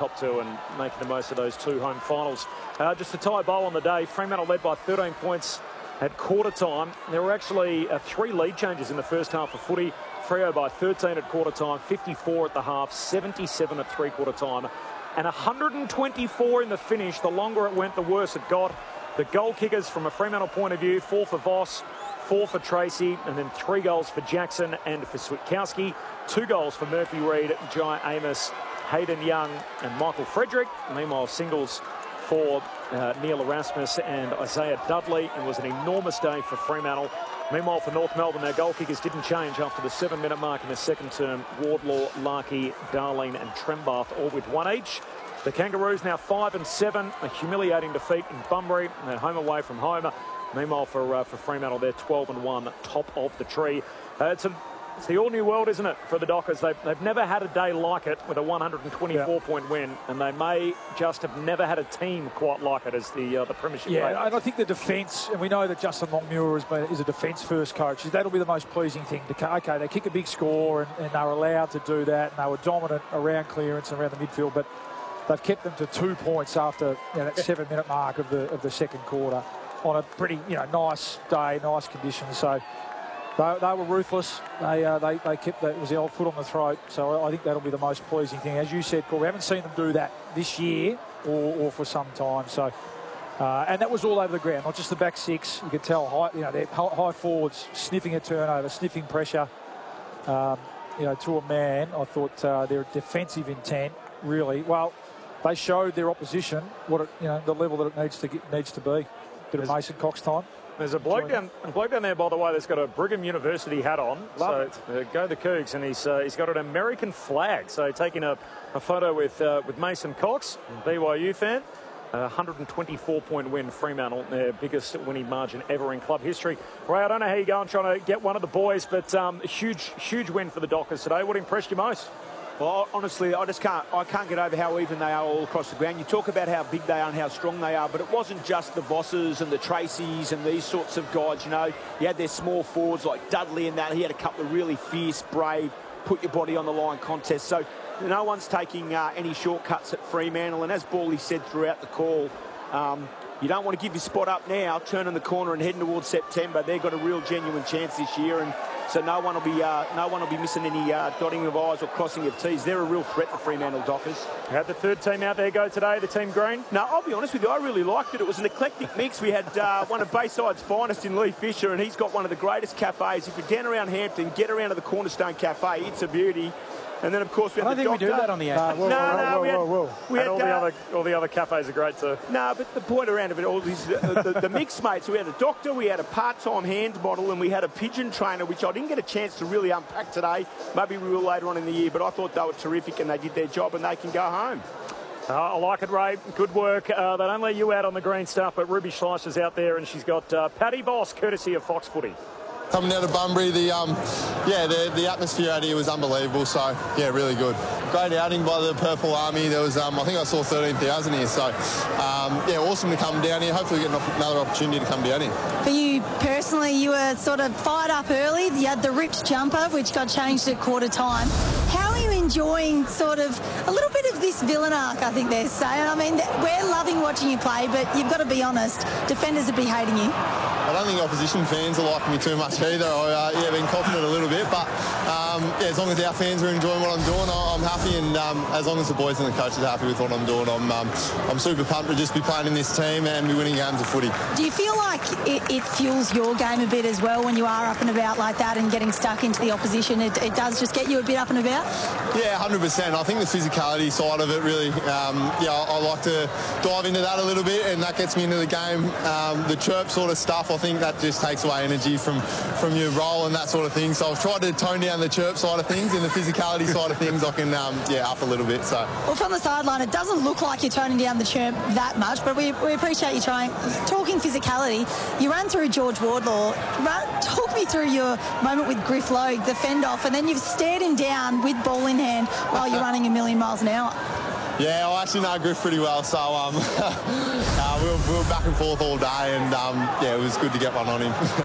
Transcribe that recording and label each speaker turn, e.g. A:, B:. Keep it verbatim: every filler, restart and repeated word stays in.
A: top two and making the most of those two home finals. Uh, just a tie bow on the day. Fremantle led by thirteen points at quarter time. There were actually uh, three lead changes in the first half of footy. Freo by thirteen at quarter time, fifty-four at the half, seventy-seven at three quarter time, and one hundred twenty-four in the finish. The longer it went, the worse it got. The goal kickers from a Fremantle point of view, four for Voss, four for Tracy, and then three goals for Jackson and for Switkowski. Two goals for Murphy Reid, Jai Amos, Hayden Young and Michael Frederick. Meanwhile, singles for uh, Neil Erasmus and Isaiah Dudley. It was an enormous day for Fremantle. Meanwhile, for North Melbourne, their goal kickers didn't change after the seven-minute mark in the second term. Wardlaw, Larkey, Darlene and Trembath all with one each. The Kangaroos now five and seven, a humiliating defeat in Bunbury. And they're home away from home. Meanwhile, for uh, for Fremantle, they're twelve and one, top of the tree. Uh, it's, a, it's the all-new world, isn't it, for the Dockers? They've, they've never had a day like it with a one hundred twenty-four point yeah. win, and they may just have never had a team quite like it as the uh, the Premiership.
B: Yeah,
A: players.
B: And I think the defence, and we know that Justin Longmuir has been, is a defence-first coach. That'll be the most pleasing thing. To, okay, they kick a big score, and, and they're allowed to do that, and they were dominant around clearance and around the midfield, but they've kept them to two points after you know, that seven-minute mark of the of the second quarter on a pretty you know nice day, nice conditions. So they, they were ruthless. They uh, they they kept the, it was the old foot on the throat. So I think that'll be the most pleasing thing, as you said, Paul. We haven't seen them do that this year or, or for some time. So uh, and that was all over the ground, not just the back six. You could tell high, you know, they're high forwards sniffing a turnover, sniffing pressure. Um, you know, to a man, I thought uh, their defensive intent really well. They showed their opposition what it, you know the level that it needs to get, needs to be. Bit of Mason Cox time.
A: There's a bloke down, a bloke down there, by the way, that's got a Brigham University hat on.
B: Love
A: so uh, go the Cougs, and he's uh, he's got an American flag. So taking a, a photo with uh, with Mason Cox, B Y U fan. A one hundred twenty-four point win, Fremantle, their biggest winning margin ever in club history. Ray, I don't know how you're going trying to get one of the boys, but um, a huge huge win for the Dockers today. What impressed you most?
C: Well, honestly, I just can't I can't get over how even they are all across the ground. You talk about how big they are and how strong they are, but it wasn't just the Vosses and the Tracys and these sorts of guys, you know. You had their small forwards like Dudley and that. He had a couple of really fierce, brave, put your body on the line contests. So no one's taking uh, any shortcuts at Fremantle. And as Bally said throughout the call, um, you don't want to give your spot up now, turning the corner and heading towards September. They've got a real genuine chance this year, and so no one will be uh, no one will be missing any uh, dotting of I's or crossing of T's. They're a real threat for Fremantle Dockers.
A: Had the third team out there go today, the team green?
C: No, I'll be honest with you, I really liked it. It was an eclectic mix. We had uh, one of Bayside's finest in Lee Fisher, and he's got one of the greatest cafes. If you're down around Hampton, get around to the Cornerstone Cafe. It's a beauty. And then, of course, we had
D: I don't
C: the
D: think
C: doctor.
D: we do that on the air.
B: Uh, whoa,
C: no,
B: whoa,
C: no,
B: whoa,
C: we had,
B: whoa, whoa.
C: We had
A: and all the
C: uh,
A: other all the other cafes are great too.
C: No, but the point around of it all is the, the, the mix, mate. So we had a doctor, we had a part-time hand model, and we had a pigeon trainer, which I didn't get a chance to really unpack today. Maybe we will later on in the year, but I thought they were terrific and they did their job and they can go home.
A: Uh, I like it, Ray. Good work. Uh, they don't let you out on the green stuff, but Ruby Schleischer's out there, and she's got uh, Paddy Voss, courtesy of Fox Footy.
E: Coming out of Bunbury, the um, yeah, the, the atmosphere out here was unbelievable. So yeah, really good. Great outing by the Purple Army. There was, um, I think I saw thirteen thousand here. So um, yeah, awesome to come down here. Hopefully, we get another opportunity to come down here.
F: For you personally, you were sort of fired up early. You had the ripped jumper, which got changed at quarter time. How are you enjoying sort of a little bit of this villain arc, I think they're saying? I mean, we're loving watching you play, but you've got to be honest, defenders would be hating you.
E: I don't think opposition fans are liking me too much either. I, uh, yeah, been confident a little bit, but um, yeah, as long as our fans are enjoying what I'm doing, I'm happy, and um, as long as the boys and the coaches are happy with what I'm doing, I'm um, I'm super pumped to just be playing in this team and be winning games of footy.
F: Do you feel like it, it fuels your game a bit as well when you are up and about like that and getting stuck into the opposition? It, it does just get you a bit up and about?
E: Yeah, one hundred percent. I think the physicality side of it really, um, yeah, I, I like to dive into that a little bit, and that gets me into the game. Um, the chirp sort of stuff, I think that just takes away energy from, from your role and that sort of thing. So I've tried to tone down the chirp side of things, and the physicality side of things I can, um, yeah, up a little bit. So.
F: Well, from the sideline, it doesn't look like you're toning down the chirp that much, but we, we appreciate you trying. Talking physicality, you ran through George Wardlaw. Run, talk me through your moment with Griff Logue, the fend-off, and then you've stared him down with ball in hand while you're running a million miles an hour.
E: Yeah, I actually know Griff pretty well, so um, uh, we, were, we were back and forth all day, and um, yeah, it was good to get one on him.